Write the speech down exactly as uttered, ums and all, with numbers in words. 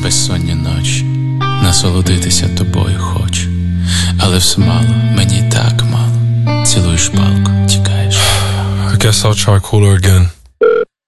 безсонні ночі, насолодитися тобою хочу, але все мало, мені так мало. Цілуєш палку, тікаєш. I guess I'll try cooler again.